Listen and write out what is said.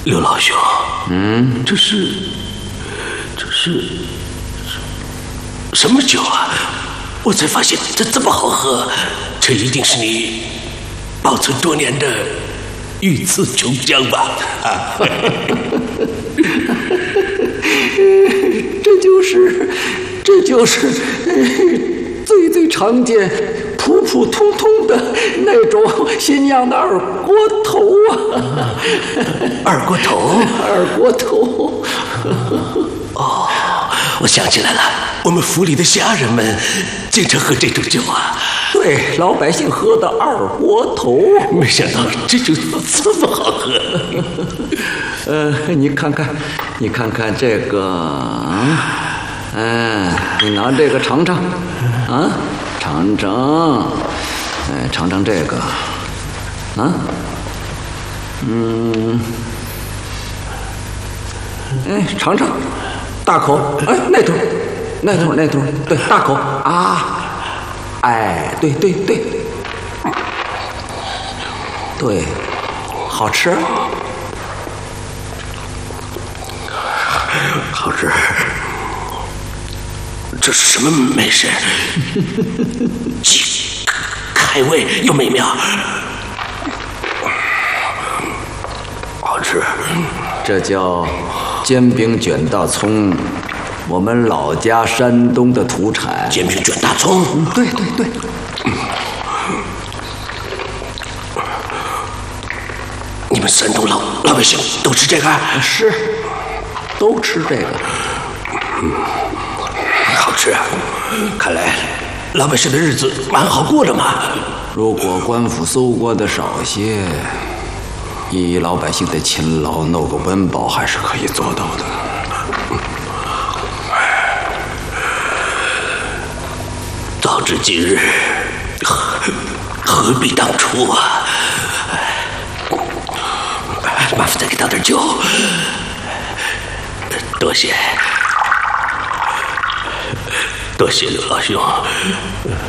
刘老兄，这是什么酒啊？我才发现这么好喝，这一定是你保存多年的御赐琼浆吧？ 这就是最常见、普普通通的那种新酿的二锅头啊！ 二锅头， 二锅头。 哦，我想起来了，我们府里的下人们经常喝这种酒啊。 对，老百姓喝的二锅头。 没想到这酒这么好喝。 你看看这个，你拿这个尝尝，尝尝，尝尝这个，尝尝，大口，那头，对，大口啊，对，好吃。 好吃，这是什么美食？既开胃又美妙，好吃。 这叫煎饼卷大葱，我们老家山东的土产。 煎饼卷大葱， 对。 你们山东老百姓都吃这个？ 是，都吃这个。 好吃啊！看来老百姓的日子蛮好过的嘛。 如果官府搜刮的少些，以老百姓的勤劳，弄个温饱还是可以做到的。 早知今日，何必当初啊！麻烦再给倒点酒，多谢刘老兄。